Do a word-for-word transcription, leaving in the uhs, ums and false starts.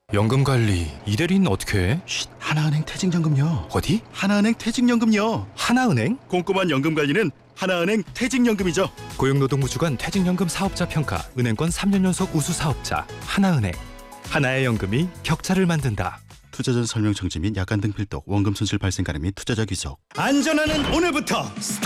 연금 관리 이 대리는 어떻게 해? 쉿, 하나은행 퇴직연금요. 어디? 하나은행 퇴직연금요. 하나은행? 꼼꼼한 연금 관리는 하나은행 퇴직연금이죠. 고용노동부 주관 퇴직연금 사업자 평가 은행권 삼 년 연속 우수 사업자 하나은행. 하나의 연금이 격차를 만든다. 투자 전 설명 정지 및 약관 등 필독, 원금 손실 발생 가능 및 투자자 귀속. 안전하는 오늘부터